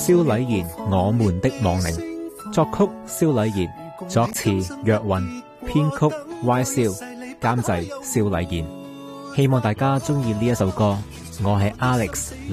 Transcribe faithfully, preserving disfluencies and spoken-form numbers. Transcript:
蕭禮賢我們的亡靈，作曲蕭禮賢，作詞若雲，編曲 Y 蕭，監製蕭禮賢。希望大家中意呢一首歌。我係 Alex